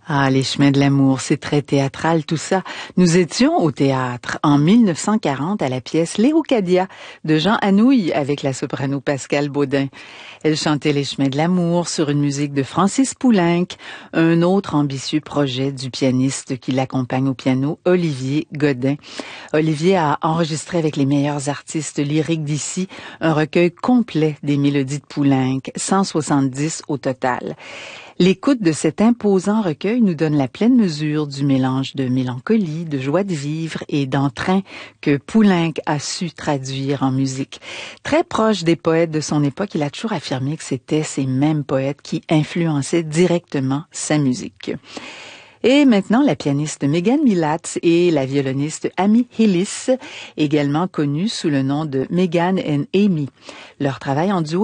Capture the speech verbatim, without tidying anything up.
Ah, les chemins de l'amour, c'est très théâtral tout ça. Nous étions au théâtre en mille neuf cent quarante à la pièce Léocadia de Jean Anouilh avec la soprano Pascale Baudin. Elle chantait les chemins de l'amour sur une musique de Francis Poulenc, un autre ambitieux projet du pianiste qui l'accompagne au piano, Olivier Godin. Olivier a enregistré avec les meilleurs artistes lyriques d'ici un recueil complet des mélodies de Poulenc, cent soixante-dix au total. L'écoute de cet imposant recueil nous donne la pleine mesure du mélange de mélancolie, de joie de vivre et d'entrain que Poulenc a su traduire en musique. Très proche des poètes de son époque, il a toujours affirmé que c'était ces mêmes poètes qui influençaient directement sa musique. Et maintenant, la pianiste Megan Milatz et la violoniste Amy Hillis, également connue sous le nom de Megan and Amy. Leur travail en duo